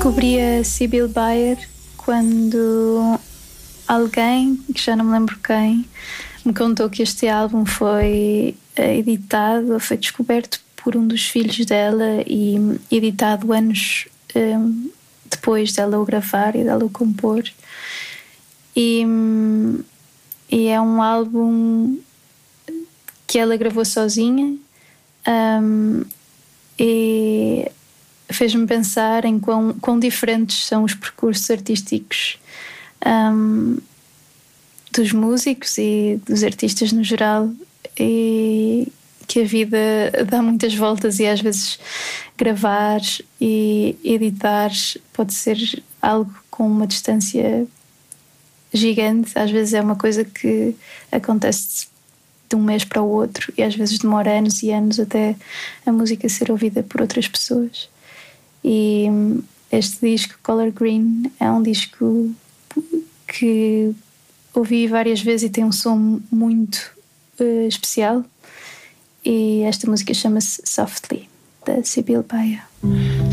Descobri a Sibylle Bayer quando alguém, que já não me lembro quem, me contou que este álbum foi editado, ou foi descoberto por um dos filhos dela e editado anos depois dela o gravar e dela o compor. E é um álbum que ela gravou sozinha, e fez-me pensar em quão diferentes são os percursos artísticos dos músicos e dos artistas no geral, e que a vida dá muitas voltas e às vezes gravar e editar pode ser algo com uma distância gigante. Às vezes é uma coisa que acontece de um mês para o outro e às vezes demora anos e anos até a música ser ouvida por outras pessoas. E este disco, Color Green, é um disco que ouvi várias vezes e tem um som muito especial. E esta música chama-se Softly, da Sibylle Bayer.